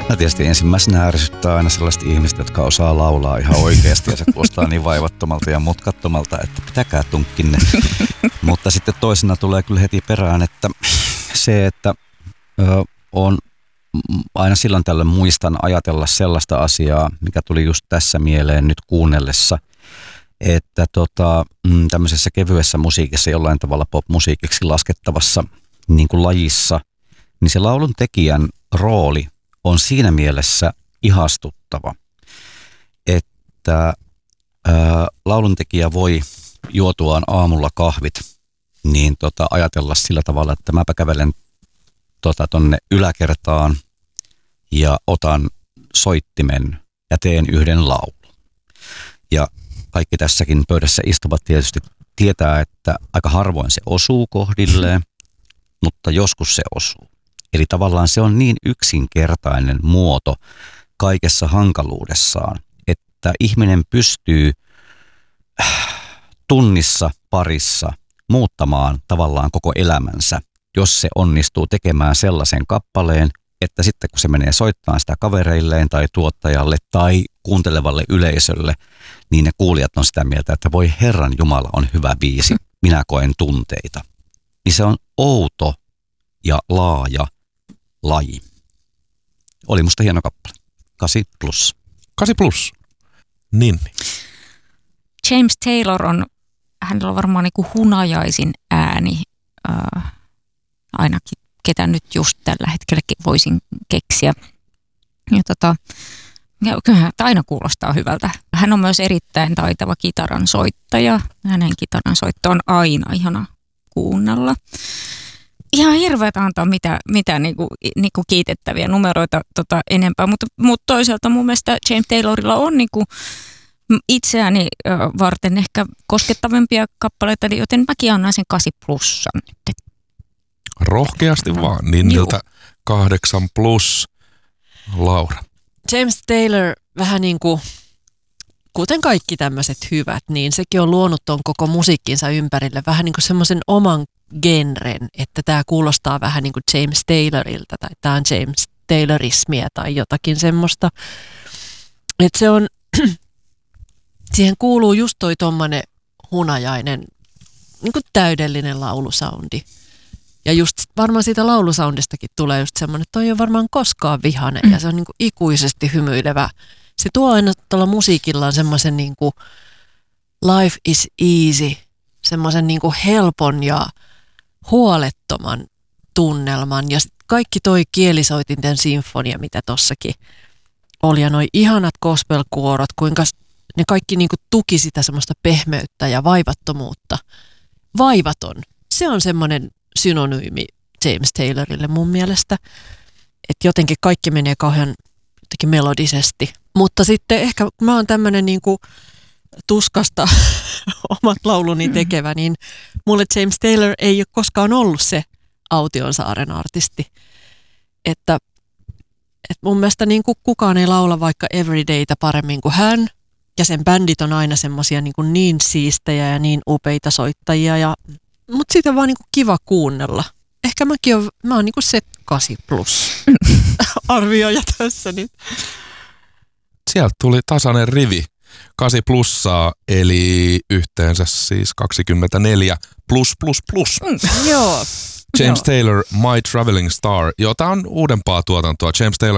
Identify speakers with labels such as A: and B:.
A: No tietysti ensimmäisenä ärsyttää aina sellaiset ihmiset, jotka osaa laulaa ihan oikeasti ja se kuulostaa niin vaivattomalta ja mutkattomalta, että pitäkää tunkkinne. Mutta sitten toisena tulee kyllä heti perään, että se, että on aina silloin tällöin muistan ajatella sellaista asiaa, mikä tuli just tässä mieleen nyt kuunnellessa, että tämmöisessä kevyessä musiikissa, jollain tavalla pop-musiikiksi laskettavassa niin kuin lajissa, niin se laulun tekijän rooli on siinä mielessä ihastuttava, että lauluntekijä voi juotuaan aamulla kahvit niin ajatella sillä tavalla, että mäpä kävelen tonne yläkertaan ja otan soittimen ja teen yhden laulun. Ja kaikki tässäkin pöydässä istuvat tietysti tietää, että aika harvoin se osuu kohdilleen, mutta joskus se osuu. Eli tavallaan se on niin yksinkertainen muoto kaikessa hankaluudessaan, että ihminen pystyy tunnissa parissa muuttamaan tavallaan koko elämänsä, jos se onnistuu tekemään sellaisen kappaleen, että sitten kun se menee soittamaan sitä kavereilleen tai tuottajalle tai kuuntelevalle yleisölle, niin ne kuulijat on sitä mieltä, että voi Herran Jumala on hyvä biisi, minä koen tunteita. Niin se on outo ja laaja laji. Oli musta hieno kappale. 8+.
B: 8+. Niin.
C: James Taylor hänellä on varmaan niin kuin hunajaisin ääni, ainakin ketä nyt just tällä hetkellä voisin keksiä. Ja kyllähän aina kuulostaa hyvältä. Hän on myös erittäin taitava kitaran soittaja. Hänen kitaran soitto on aina ihana kuunnella. Ihan hirveätä antaa mitä niinku kiitettäviä numeroita enempää, mutta toisaalta mun mielestä James Taylorilla on niinku itseäni varten ehkä koskettavimpia kappaleita, joten mäkin annan sen 8+ nyt.
B: Rohkeasti vaan, niin niiltä 8+. Laura.
D: James Taylor vähän niin kuin, kuten kaikki tämmöiset hyvät, niin sekin on luonut ton koko musiikkinsa ympärille vähän niin kuin semmoisen oman genren, että tämä kuulostaa vähän niin kuin James Taylorilta tai tämä on James Taylorismia tai jotakin semmoista. Että se on, siihen kuuluu just toi tommonen hunajainen, niin kuin täydellinen laulusoundi. Ja just varmaan siitä laulusoundistakin tulee just semmoinen, että toi ei ole varmaan koskaan vihainen ja se on niin kuin ikuisesti hymyilevä. Se tuo aina tuolla musiikillaan semmoisen niin kuin life is easy, semmoisen niin kuin helpon ja huolettoman tunnelman. Ja kaikki toi kielisoitinten sinfonia, mitä tossakin oli ja noi ihanat gospel-kuorot, kuinka ne kaikki niin kuin tuki sitä semmoista pehmeyttä ja vaivattomuutta. Vaivaton, se on semmoinen synonyymi James Taylorille mun mielestä, että jotenkin kaikki menee kauhean jotenkin melodisesti. Mutta sitten ehkä mä oon tämmönen niinku tuskasta omat lauluni tekevä, niin mulle James Taylor ei ole koskaan ollut se Autionsaaren artisti. Että mun mielestä niinku kukaan ei laula vaikka Everydaytä paremmin kuin hän, ja sen bändit on aina semmosia niin siistejä ja niin upeita soittajia, mutta siitä on vaan niinku kiva kuunnella. Ehkä mä oon niinku se 8+ arvioija tässä nyt.
B: Sieltä tuli tasainen rivi. 8+, eli yhteensä siis 24+++.
D: Joo.
B: James Taylor, My Traveling Star. Joo, tää on uudempaa tuotantoa. James Taylor